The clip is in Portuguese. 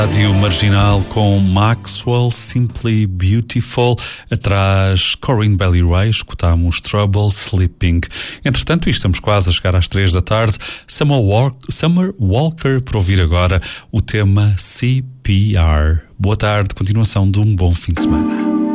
Rádio Marginal com Maxwell, Simply Beautiful. Atrás, Corinne Bailey Rae, escutamos Trouble Sleeping. Entretanto, estamos quase a chegar às 3 da tarde. Summer Walker, por ouvir agora o tema CPR. Boa tarde, continuação de um bom fim de semana.